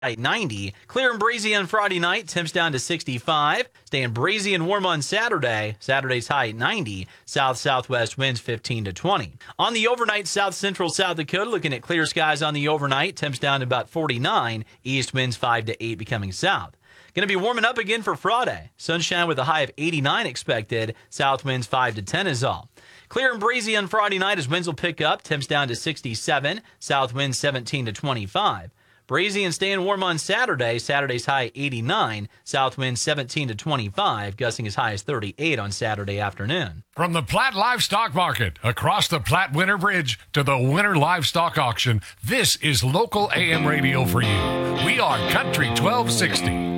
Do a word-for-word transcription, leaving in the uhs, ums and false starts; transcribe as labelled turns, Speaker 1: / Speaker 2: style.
Speaker 1: ninety. Clear and breezy on Friday night, temps down to sixty-five. Staying breezy and warm on Saturday. Saturday's high at ninety. South-southwest winds fifteen to twenty. On the overnight, south-central South Dakota, looking at clear skies on the overnight. Temps down to about forty-nine. East winds five to eight becoming south. Going to be warming up again for Friday. Sunshine with a high of eighty-nine expected. South winds five to ten is all. Clear and breezy on Friday night as winds will pick up. Temps down to sixty-seven. South winds seventeen to twenty-five. Breezy and staying warm on Saturday. Saturday's high eighty-nine. South wind seventeen to twenty-five, gusting as high as thirty-eight on Saturday afternoon.
Speaker 2: From the Platte Livestock Market, across the Platte Winter Bridge to the Winter Livestock Auction, this is local A M radio for you. We are Country twelve sixty.